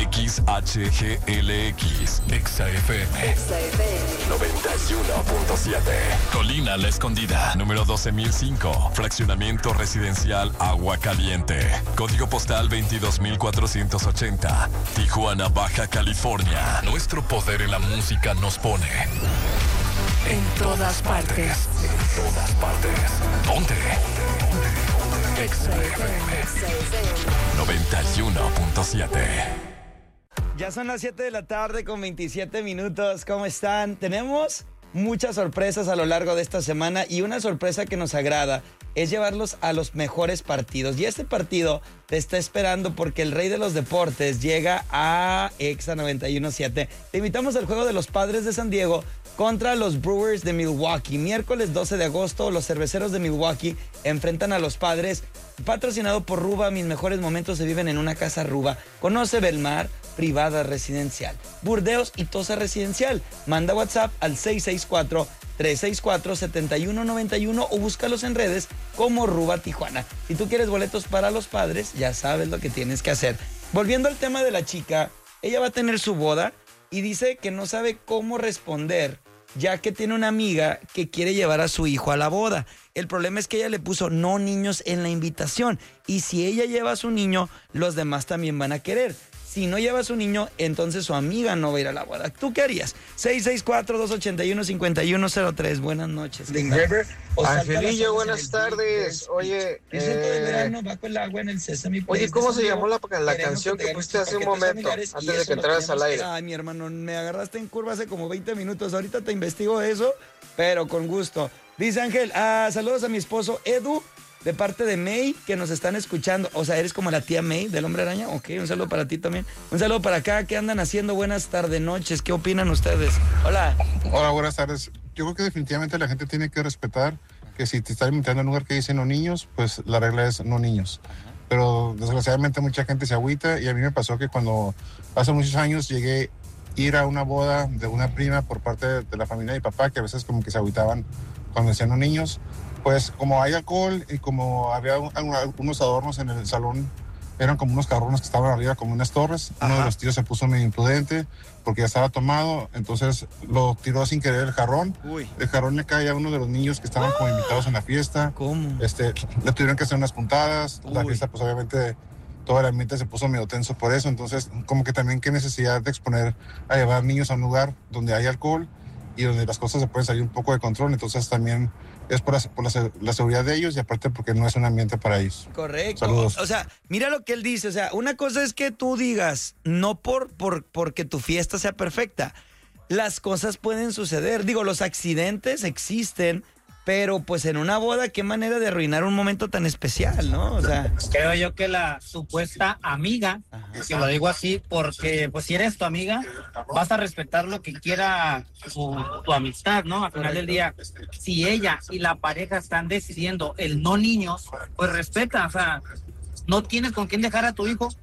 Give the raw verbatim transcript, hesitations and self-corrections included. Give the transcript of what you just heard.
X H G L X, Exa F M, noventa y uno punto siete. Colina La Escondida, número doce mil cinco, fraccionamiento residencial Agua Caliente, código postal veintidós mil cuatrocientos ochenta, Tijuana, Baja California. Nuestro poder en la música nos pone en todas partes. En todas partes. ¿Dónde? Exa F M noventa y uno punto siete. Ya son las siete de la tarde con veintisiete minutos. ¿Cómo están? Tenemos muchas sorpresas a lo largo de esta semana y una sorpresa que nos agrada es llevarlos a los mejores partidos. Y este partido te está esperando porque el rey de los deportes llega a Exa noventa y uno punto siete. Te invitamos al juego de los Padres de San Diego contra los Brewers de Milwaukee. Miércoles doce de agosto, los cerveceros de Milwaukee enfrentan a los Padres. Patrocinado por Ruba, mis mejores momentos se viven en una casa Ruba. Conoce Belmar, privada residencial, Burdeos y Tosa residencial. Manda WhatsApp al seis seis cuatro, tres seis cuatro, siete uno nueve uno o búscalos en redes como Ruba Tijuana. Si tú quieres boletos para los Padres, ya sabes lo que tienes que hacer. Volviendo al tema de la chica, ella va a tener su boda y dice que no sabe cómo responder, ya que tiene una amiga que quiere llevar a su hijo a la boda. El problema es que ella le puso no niños en la invitación. Y si ella lleva a su niño, los demás también van a querer. Si no lleva a su niño, entonces su amiga no va a ir a la boda. ¿Tú qué harías? seis seis cuatro, dos ocho uno, cinco uno cero tres. Buenas noches. Angelillo, buenas tardes. Oye, eh... Oye, ¿cómo se llamó la, la canción que pusiste hace un momento, antes de que entraras al aire? Ay, mi hermano, me agarraste en curva hace como veinte minutos. Ahorita te investigo eso, pero con gusto. Dice Ángel, ah, saludos a mi esposo Edu, de parte de May, que nos están escuchando. O sea, eres como la tía May del Hombre Araña. Ok, un saludo para ti también. Un saludo para acá. ¿Qué andan haciendo? Buenas tardes, noches. ¿Qué opinan ustedes? Hola. Hola, buenas tardes. Yo creo que definitivamente la gente tiene que respetar que si te están invitando a un lugar que dice no niños, pues la regla es no niños. Pero desgraciadamente mucha gente se agüita y a mí me pasó que cuando hace muchos años llegué a ir a una boda de una prima por parte de la familia de mi papá, que a veces como que se agüitaban cuando decían no niños. Pues como hay alcohol y como había un, unos adornos en el salón, eran como unos carrones que estaban arriba como unas torres. Ajá. Uno de los tíos se puso medio imprudente porque ya estaba tomado, entonces lo tiró sin querer el jarrón. Uy. El jarrón le cae a uno de los niños que estaban como invitados en la fiesta. ¿Cómo? Este, le tuvieron que hacer unas puntadas. Uy. La fiesta pues obviamente todo el ambiente se puso medio tenso por eso, entonces como que también qué necesidad de exponer a llevar niños a un lugar donde hay alcohol y donde las cosas se pueden salir un poco de control, entonces también es por, la, por la, la seguridad de ellos y aparte porque no es un ambiente para ellos. Correcto. Saludos. O sea, mira lo que él dice, o sea, una cosa es que tú digas, no por, por porque tu fiesta sea perfecta, las cosas pueden suceder, digo, los accidentes existen, pero pues en una boda, qué manera de arruinar un momento tan especial, ¿no? O sea, creo yo que la supuesta amiga, que lo digo así, porque pues si eres tu amiga, vas a respetar lo que quiera tu, tu amistad, ¿no? Al final del día, si ella y la pareja están decidiendo el no niños, pues respeta, o sea, no tienes con quién dejar a tu hijo,